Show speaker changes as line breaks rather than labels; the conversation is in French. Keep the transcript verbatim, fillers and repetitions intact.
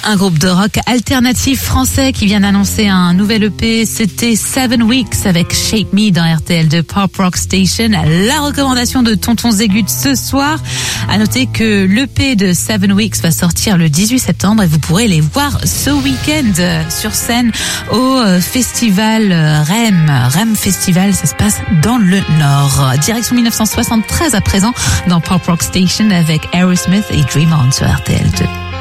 Un groupe de rock alternatif français qui vient d'annoncer un nouvel E P, c'était Seven Weeks avec Shape Me dans R T L deux Pop Rock Station. La recommandation de Tonton Zégut ce soir. À noter que l'E P de Seven Weeks va sortir le dix-huit septembre et vous pourrez les voir ce week-end sur scène au festival REM. REM Festival, ça se passe dans le Nord. Direction dix-neuf cent soixante-treize à présent dans Pop Rock Station avec Aerosmith et Dream On sur R T L deux.